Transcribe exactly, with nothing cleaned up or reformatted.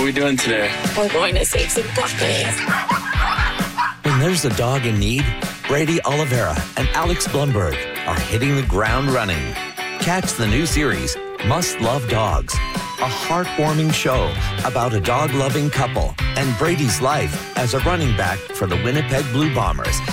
we doing today? We're going to save some puppies. When there's a dog in need, Brady Oliveira and Alex Blumberg are hitting the ground running. Catch the new series, Must Love Dogs, a heartwarming show about a dog-loving couple and Brady's life as a running back for the Winnipeg Blue Bombers.